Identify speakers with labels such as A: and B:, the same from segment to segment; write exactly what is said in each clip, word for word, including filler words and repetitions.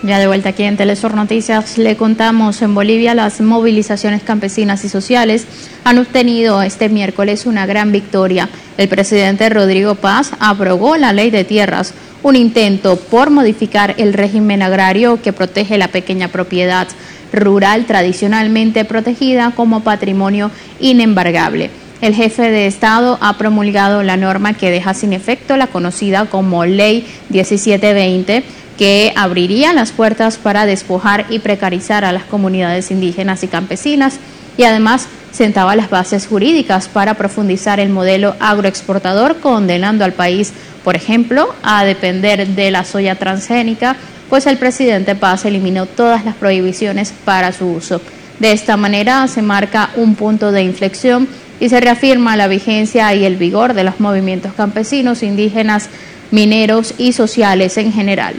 A: Ya de vuelta aquí en Telesur Noticias le contamos, en Bolivia las movilizaciones campesinas y sociales han obtenido este miércoles una gran victoria. El presidente Rodrigo Paz aprobó la ley de tierras, un intento por modificar el régimen agrario que protege la pequeña propiedad rural tradicionalmente protegida como patrimonio inembargable. El jefe de Estado ha promulgado la norma que deja sin efecto la conocida como Ley diecisiete veinte, que abriría las puertas para despojar y precarizar a las comunidades indígenas y campesinas, y además sentaba las bases jurídicas para profundizar el modelo agroexportador, condenando al país, por ejemplo, a depender de la soya transgénica, pues el presidente Paz eliminó todas las prohibiciones para su uso. De esta manera se marca un punto de inflexión y se reafirma la vigencia y el vigor de los movimientos campesinos, indígenas, mineros y sociales en general.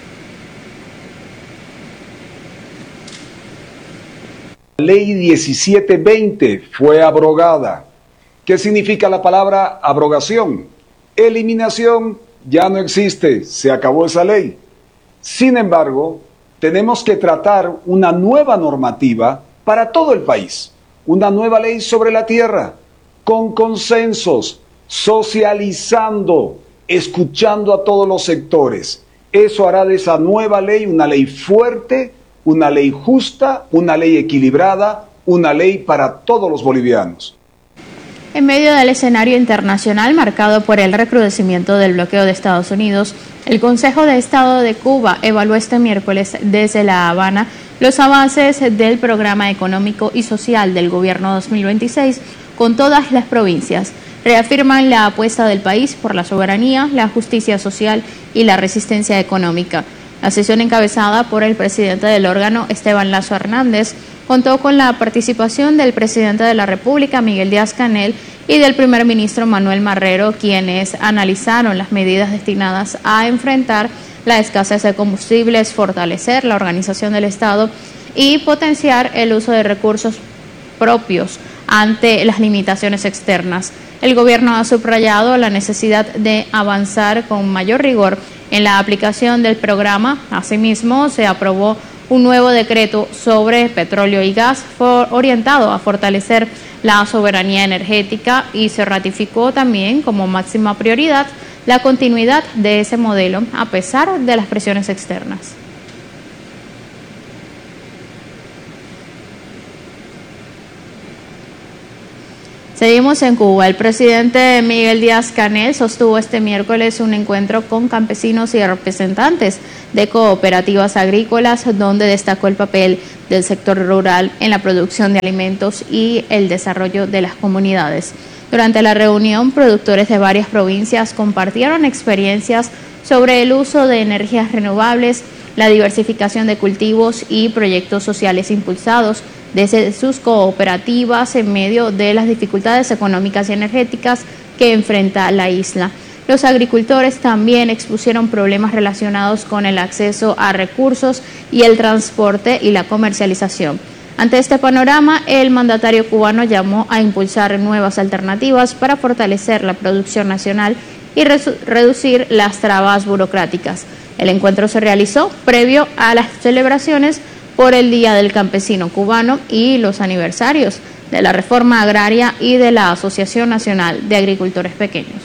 B: La Ley diecisiete veinte fue abrogada. ¿Qué significa la palabra abrogación? Eliminación, ya no existe, se acabó esa ley. Sin embargo, tenemos que tratar una nueva normativa para todo el país, una nueva ley sobre la tierra, con consensos, socializando, escuchando a todos los sectores. Eso hará de esa nueva ley una ley fuerte, una ley justa, una ley equilibrada, una ley para todos los bolivianos.
A: En medio del escenario internacional marcado por el recrudecimiento del bloqueo de Estados Unidos, el Consejo de Estado de Cuba evaluó este miércoles desde La Habana los avances del programa económico y social del gobierno dos mil veintiséis con todas las provincias. Reafirman la apuesta del país por la soberanía, la justicia social y la resistencia económica. La sesión, encabezada por el presidente del órgano, Esteban Lazo Hernández, contó con la participación del presidente de la República, Miguel Díaz-Canel, y del primer ministro Manuel Marrero, quienes analizaron las medidas destinadas a enfrentar la escasez de combustibles, fortalecer la organización del Estado y potenciar el uso de recursos propios ante las limitaciones externas. El gobierno ha subrayado la necesidad de avanzar con mayor rigor en la aplicación del programa. Asimismo, se aprobó un nuevo decreto sobre petróleo y gas orientado a fortalecer la soberanía energética, y se ratificó también como máxima prioridad la continuidad de ese modelo a pesar de las presiones externas. Seguimos en Cuba. El presidente Miguel Díaz-Canel sostuvo este miércoles un encuentro con campesinos y representantes de cooperativas agrícolas, donde destacó el papel del sector rural en la producción de alimentos y el desarrollo de las comunidades. Durante la reunión, productores de varias provincias compartieron experiencias sobre el uso de energías renovables, la diversificación de cultivos y proyectos sociales impulsados desde sus cooperativas en medio de las dificultades económicas y energéticas que enfrenta la isla. Los agricultores también expusieron problemas relacionados con el acceso a recursos y el transporte y la comercialización. Ante este panorama, el mandatario cubano llamó a impulsar nuevas alternativas para fortalecer la producción nacional y reducir las trabas burocráticas. El encuentro se realizó previo a las celebraciones por el Día del Campesino Cubano y los aniversarios de la Reforma Agraria y de la Asociación Nacional de Agricultores Pequeños.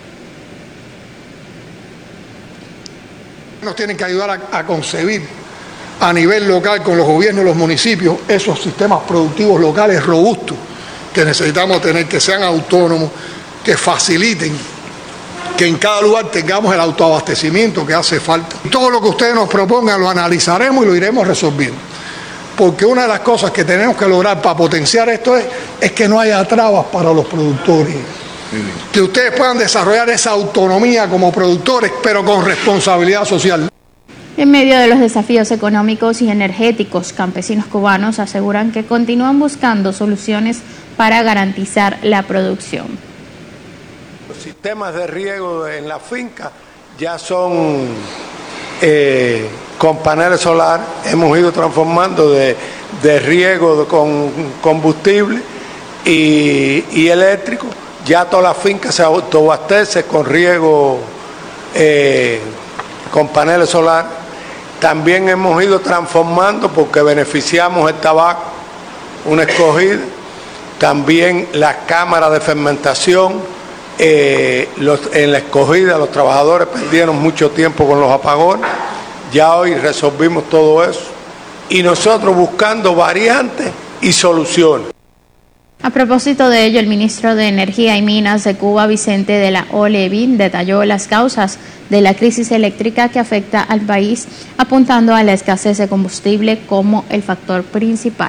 C: Nos tienen que ayudar a, a concebir a nivel local con los gobiernos y los municipios esos sistemas productivos locales robustos que necesitamos tener, que sean autónomos, que faciliten que en cada lugar tengamos el autoabastecimiento que hace falta. Todo lo que ustedes nos propongan lo analizaremos y lo iremos resolviendo. Porque una de las cosas que tenemos que lograr para potenciar esto es, es que no haya trabas para los productores. Que ustedes puedan desarrollar esa autonomía como productores, pero con responsabilidad social.
A: En medio de los desafíos económicos y energéticos, campesinos cubanos aseguran que continúan buscando soluciones para garantizar la producción.
D: Los sistemas de riego en la finca ya son eh, con paneles solares. Hemos ido transformando de, de riego con combustible y, y eléctrico. Ya toda la finca se autoabastece con riego eh, con paneles solares. también hemos ido transformando porque beneficiamos el tabaco, una escogida, también las cámaras de fermentación, eh, los, en la escogida los trabajadores perdieron mucho tiempo con los apagones, ya hoy resolvimos todo eso y nosotros buscando variantes y soluciones.
A: A propósito de ello, el ministro de Energía y Minas de Cuba, Vicente de la O. Levin, detalló las causas de la crisis eléctrica que afecta al país, apuntando a la escasez de combustible como el factor principal.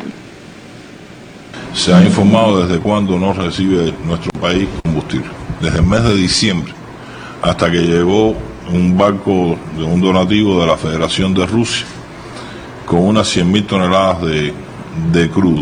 E: Se ha informado desde cuándo no recibe nuestro país combustible, desde el mes de diciembre, hasta que llegó un barco de un donativo de la Federación de Rusia con unas cien mil toneladas de, de crudo.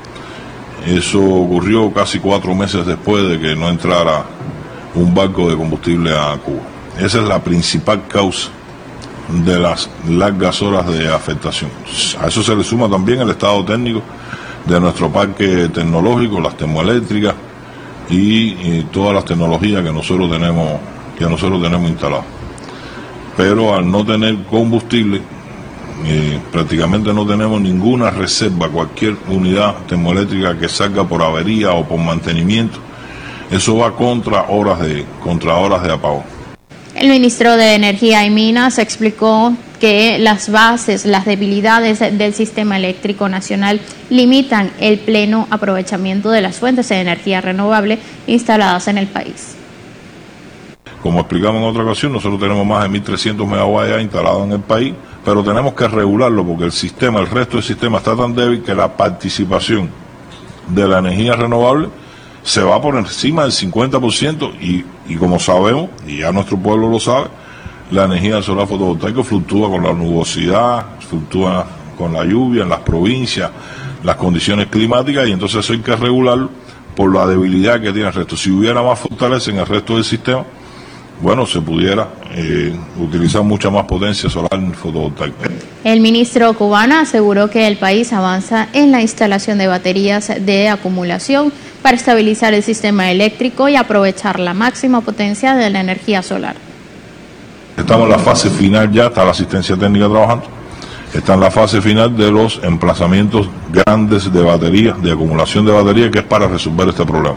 E: Eso ocurrió casi cuatro meses después de que no entrara un barco de combustible a Cuba. Esa es la principal causa de las largas horas de afectación. A eso se le suma también el estado técnico de nuestro parque tecnológico, las termoeléctricas y, y todas las tecnologías que nosotros tenemos, que nosotros tenemos instaladas. Pero al no tener combustible, Eh, prácticamente no tenemos ninguna reserva, cualquier unidad termoeléctrica que salga por avería o por mantenimiento, eso va contra horas de, contra horas de apagón.
A: El ministro de Energía y Minas explicó que las bases, las debilidades del sistema eléctrico nacional limitan el pleno aprovechamiento de las fuentes de energía renovable instaladas en el país.
E: Como explicamos en otra ocasión, nosotros tenemos más de mil trescientos megawatts ya instalados en el país, pero tenemos que regularlo porque el sistema, el resto del sistema está tan débil que la participación de la energía renovable se va por encima del cincuenta por ciento y, y como sabemos, y ya nuestro pueblo lo sabe, la energía solar fotovoltaica fluctúa con la nubosidad, fluctúa con la lluvia en las provincias, las condiciones climáticas, y entonces eso hay que regularlo por la debilidad que tiene el resto. Si hubiera más fortaleza en el resto del sistema, bueno, se pudiera eh, utilizar mucha más potencia solar fotovoltaica.
A: El ministro cubano aseguró que el país avanza en la instalación de baterías de acumulación para estabilizar el sistema eléctrico y aprovechar la máxima potencia de la energía solar.
E: Estamos en la fase final ya, está la asistencia técnica trabajando, está en la fase final de los emplazamientos grandes de baterías, de acumulación de baterías, que es para resolver este problema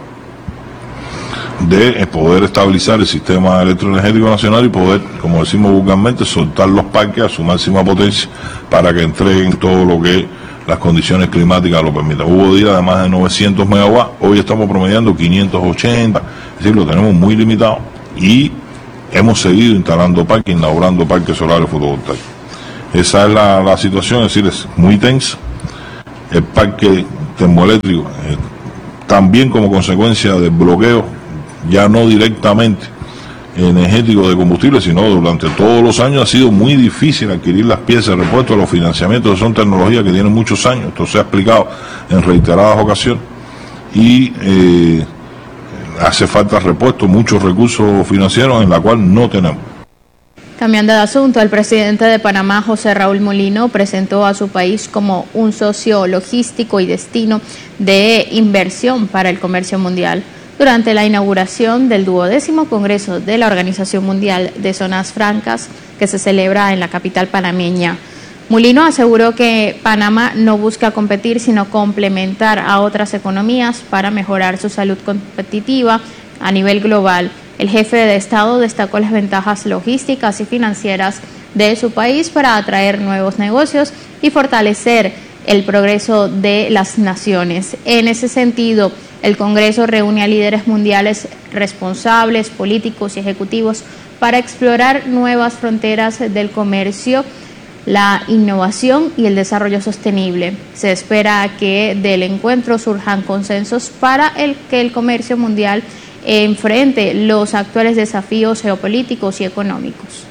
E: de poder estabilizar el sistema electroenergético nacional y poder, como decimos vulgarmente, soltar los parques a su máxima potencia para que entreguen todo lo que las condiciones climáticas lo permitan. Hubo días de más de novecientos megawatts, hoy estamos promediando quinientos ochenta, es decir, lo tenemos muy limitado y hemos seguido instalando parques, inaugurando parques solares fotovoltaicos. Esa es la, la situación, es decir, es muy tensa. El parque termoeléctrico, eh, también como consecuencia del bloqueo, ya no directamente energético de combustible, sino durante todos los años ha sido muy difícil adquirir las piezas de repuesto, los financiamientos, son tecnologías que tienen muchos años, esto se ha explicado en reiteradas ocasiones, y eh, hace falta repuesto, muchos recursos financieros en la cual no tenemos.
A: Cambiando de asunto, el presidente de Panamá, José Raúl Mulino, presentó a su país como un socio logístico y destino de inversión para el comercio mundial durante la inauguración del duodécimo Congreso de la Organización Mundial de Zonas Francas, que se celebra en la capital panameña. Mulino aseguró que Panamá no busca competir, sino complementar a otras economías para mejorar su salud competitiva a nivel global. El jefe de Estado destacó las ventajas logísticas y financieras de su país para atraer nuevos negocios y fortalecer el progreso de las naciones. En ese sentido, el Congreso reúne a líderes mundiales responsables, políticos y ejecutivos para explorar nuevas fronteras del comercio, la innovación y el desarrollo sostenible. Se espera que del encuentro surjan consensos para el que el comercio mundial enfrente los actuales desafíos geopolíticos y económicos.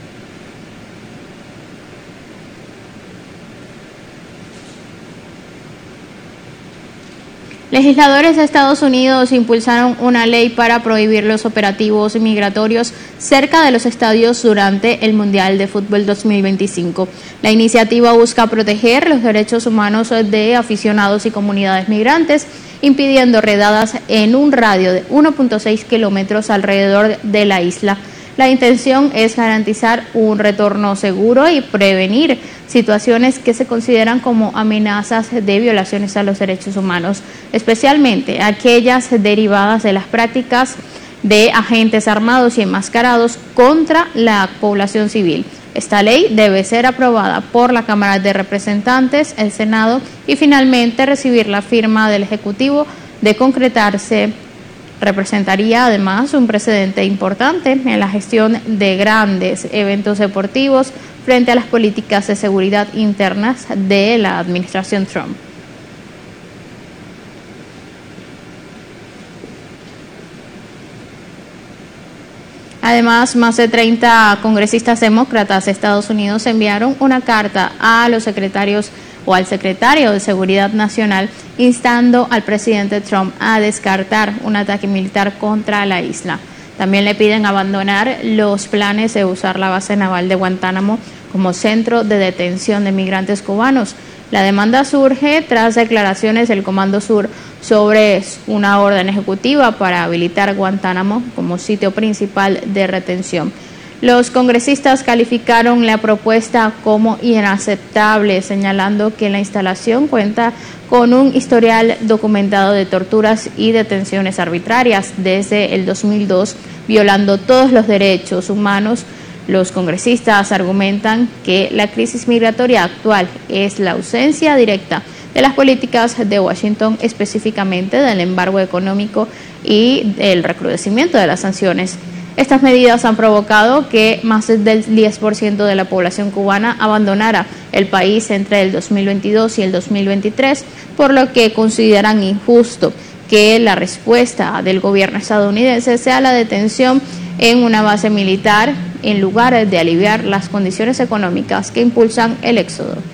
A: Legisladores de Estados Unidos impulsaron una ley para prohibir los operativos migratorios cerca de los estadios durante el Mundial de Fútbol dos mil veinticinco. La iniciativa busca proteger los derechos humanos de aficionados y comunidades migrantes, impidiendo redadas en un radio de uno punto seis kilómetros alrededor de la isla. La intención es garantizar un retorno seguro y prevenir situaciones que se consideran como amenazas de violaciones a los derechos humanos, especialmente aquellas derivadas de las prácticas de agentes armados y enmascarados contra la población civil. Esta ley debe ser aprobada por la Cámara de Representantes, el Senado y finalmente recibir la firma del Ejecutivo. De concretarse, representaría además un precedente importante en la gestión de grandes eventos deportivos frente a las políticas de seguridad internas de la administración Trump. Además, más de treinta congresistas demócratas de Estados Unidos enviaron una carta a los secretarios o al secretario de Seguridad Nacional instando al presidente Trump a descartar un ataque militar contra la isla. También le piden abandonar los planes de usar la base naval de Guantánamo como centro de detención de migrantes cubanos. La demanda surge tras declaraciones del Comando Sur sobre una orden ejecutiva para habilitar Guantánamo como sitio principal de retención. Los congresistas calificaron la propuesta como inaceptable, señalando que la instalación cuenta con un historial documentado de torturas y detenciones arbitrarias desde el dos mil dos, violando todos los derechos humanos. Los congresistas argumentan que la crisis migratoria actual es la ausencia directa de las políticas de Washington, específicamente del embargo económico y el recrudecimiento de las sanciones. Estas medidas han provocado que más del diez por ciento de la población cubana abandonara el país entre el dos mil veintidós y el dos mil veintitrés, por lo que consideran injusto que la respuesta del gobierno estadounidense sea la detención en una base militar en lugar de aliviar las condiciones económicas que impulsan el éxodo.